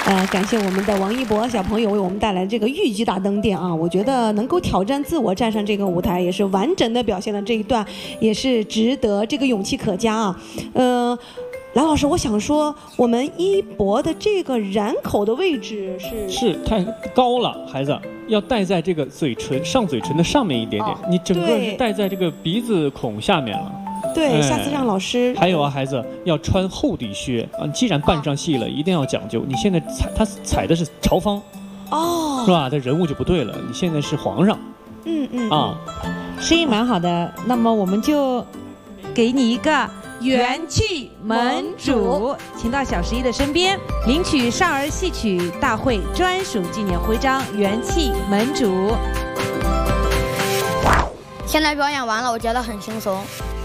感谢我们的王一博小朋友为我们带来这个豫剧大灯殿啊！我觉得能够挑战自我站上这个舞台，也是完整的表现了这一段，也是值得这个勇气可嘉啊。蓝老师，我想说，我们一博的这个染口的位置是太高了，孩子要戴在这个上嘴唇的上面一点点，你整个是戴在这个鼻子孔下面了。 对，下次让老师。 还有啊，孩子要穿厚底靴啊，既然扮上戏了，一定要讲究。你现在他踩的是朝方，是吧？这人物就不对了。你现在是皇上， 声音蛮好的。那么我们就给你一个元气门主，请到小11的身边，领取少儿戏曲大会专属纪念徽章——元气门主。 现在表演完了，我觉得很轻松。